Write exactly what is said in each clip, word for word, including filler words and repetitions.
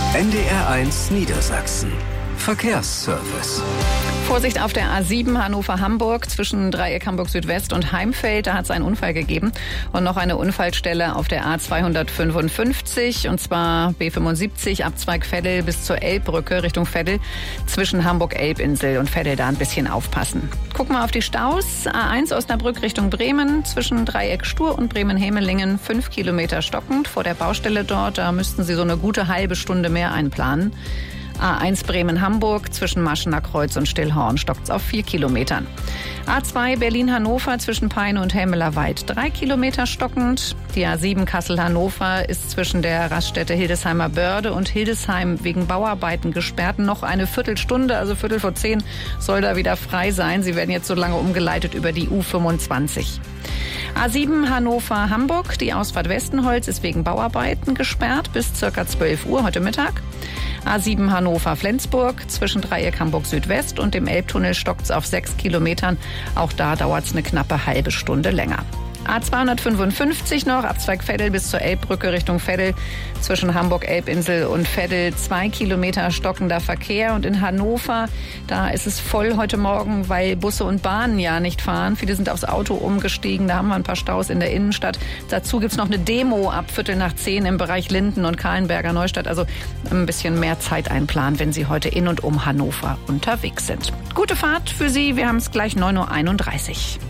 N D R eins Niedersachsen. Verkehrsservice. Vorsicht auf der A sieben Hannover-Hamburg zwischen Dreieck Hamburg Südwest und Heimfeld. Da hat es einen Unfall gegeben. Und noch eine Unfallstelle auf der A zweihundertfünfundfünfzig, und zwar B fünfundsiebzig, Abzweig Veddel bis zur Elbbrücke Richtung Veddel zwischen Hamburg-Elbinsel und Veddel. Da ein bisschen aufpassen. Gucken wir auf die Staus. A eins Osnabrück Richtung Bremen zwischen Dreieck Stur und Bremen-Hemelingen. Fünf Kilometer stockend vor der Baustelle dort. Da müssten Sie so eine gute halbe Stunde mehr einplanen. A eins Bremen-Hamburg zwischen Maschener Kreuz und Stillhorn stockt's auf vier Kilometern. A zwei Berlin-Hannover zwischen Peine und Helmelerwald drei Kilometer stockend. Die A sieben Kassel-Hannover ist zwischen der Raststätte Hildesheimer Börde und Hildesheim wegen Bauarbeiten gesperrt. Noch eine Viertelstunde, also Viertel vor zehn, soll da wieder frei sein. Sie werden jetzt so lange umgeleitet über die U fünfundzwanzig. A sieben Hannover-Hamburg, die Ausfahrt Westenholz ist wegen Bauarbeiten gesperrt bis circa zwölf Uhr heute Mittag. A sieben Hannover-Flensburg zwischen Dreieck Hamburg Südwest und dem Elbtunnel stockt's auf sechs Kilometern. Auch da dauert's eine knappe halbe Stunde länger. A zweihundertfünfundfünfzig noch, Abzweig Veddel bis zur Elbbrücke Richtung Veddel. Zwischen Hamburg-Elbinsel und Veddel zwei Kilometer stockender Verkehr. Und in Hannover, da ist es voll heute Morgen, weil Busse und Bahnen ja nicht fahren. Viele sind aufs Auto umgestiegen, da haben wir ein paar Staus in der Innenstadt. Dazu gibt's noch eine Demo ab Viertel nach zehn im Bereich Linden und Kahlenberger Neustadt. Also ein bisschen mehr Zeit einplanen, wenn Sie heute in und um Hannover unterwegs sind. Gute Fahrt für Sie, wir haben es gleich neun Uhr einunddreißig.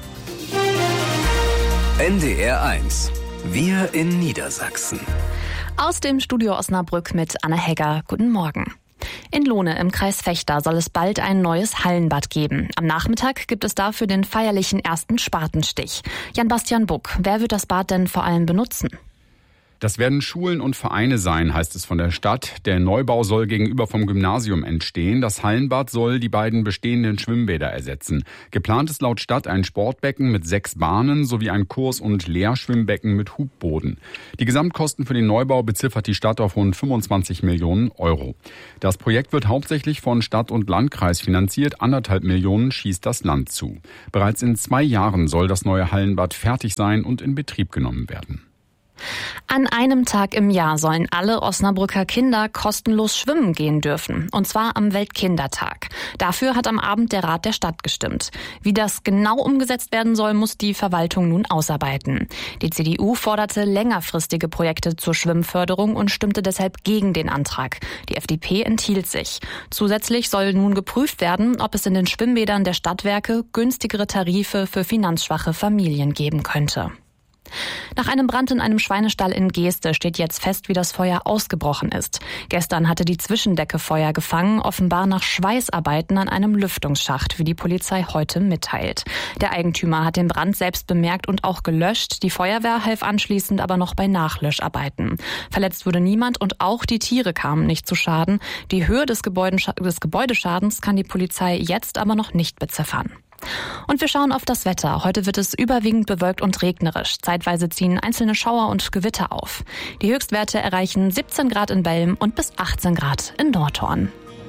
N D R eins. Wir in Niedersachsen. Aus dem Studio Osnabrück mit Anne Hegger. Guten Morgen. In Lohne im Kreis Vechta soll es bald ein neues Hallenbad geben. Am Nachmittag gibt es dafür den feierlichen ersten Spatenstich. Jan-Bastian Buck, wer wird das Bad denn vor allem benutzen? Das werden Schulen und Vereine sein, heißt es von der Stadt. Der Neubau soll gegenüber vom Gymnasium entstehen. Das Hallenbad soll die beiden bestehenden Schwimmbäder ersetzen. Geplant ist laut Stadt ein Sportbecken mit sechs Bahnen sowie ein Kurs- und Leerschwimmbecken mit Hubboden. Die Gesamtkosten für den Neubau beziffert die Stadt auf rund fünfundzwanzig Millionen Euro. Das Projekt wird hauptsächlich von Stadt und Landkreis finanziert. Anderthalb Millionen schießt das Land zu. Bereits in zwei Jahren soll das neue Hallenbad fertig sein und in Betrieb genommen werden. An einem Tag im Jahr sollen alle Osnabrücker Kinder kostenlos schwimmen gehen dürfen. Und zwar am Weltkindertag. Dafür hat am Abend der Rat der Stadt gestimmt. Wie das genau umgesetzt werden soll, muss die Verwaltung nun ausarbeiten. Die C D U forderte längerfristige Projekte zur Schwimmförderung und stimmte deshalb gegen den Antrag. Die F D P enthielt sich. Zusätzlich soll nun geprüft werden, ob es in den Schwimmbädern der Stadtwerke günstigere Tarife für finanzschwache Familien geben könnte. Nach einem Brand in einem Schweinestall in Geeste steht jetzt fest, wie das Feuer ausgebrochen ist. Gestern hatte die Zwischendecke Feuer gefangen, offenbar nach Schweißarbeiten an einem Lüftungsschacht, wie die Polizei heute mitteilt. Der Eigentümer hat den Brand selbst bemerkt und auch gelöscht. Die Feuerwehr half anschließend aber noch bei Nachlöscharbeiten. Verletzt wurde niemand und auch die Tiere kamen nicht zu Schaden. Die Höhe des, Gebäudesch- des Gebäudeschadens kann die Polizei jetzt aber noch nicht beziffern. Und wir schauen auf das Wetter. Heute wird es überwiegend bewölkt und regnerisch. Zeitweise ziehen einzelne Schauer und Gewitter auf. Die Höchstwerte erreichen siebzehn Grad in Belm und bis achtzehn Grad in Nordhorn.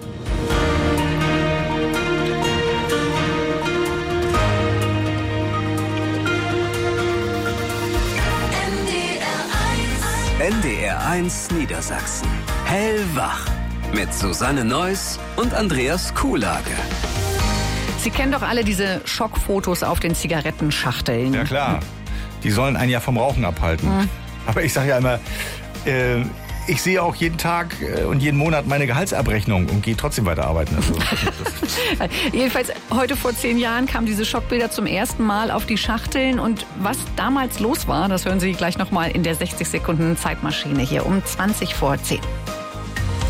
N D R eins Niedersachsen. Hellwach. Mit Susanne Neuss und Andreas Kuhlage. Sie kennen doch alle diese Schockfotos auf den Zigarettenschachteln. Ja klar, die sollen einen ja vom Rauchen abhalten. Mhm. Aber ich sage ja immer, äh, ich sehe auch jeden Tag und jeden Monat meine Gehaltsabrechnung und gehe trotzdem weiter arbeiten. Also, Jedenfalls heute vor zehn Jahren kamen diese Schockbilder zum ersten Mal auf die Schachteln. Und was damals los war, das hören Sie gleich nochmal in der sechzig Sekunden Zeitmaschine hier um zwanzig vor zehn.